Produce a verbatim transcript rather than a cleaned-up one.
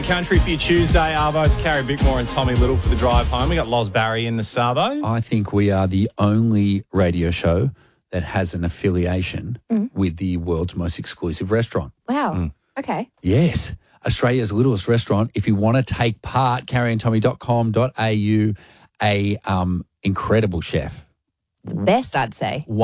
country for your Tuesday, Arvo. It's Carrie Bickmore and Tommy Little for the drive home. We got Loz Barry in the Savo. I think we are the only radio show that has an affiliation mm. with the world's most exclusive restaurant. Wow. Mm. Okay. Yes. Australia's littlest restaurant. If you want to take part, carrie and tommy dot com dot a u, a um, incredible chef. The best, I'd say.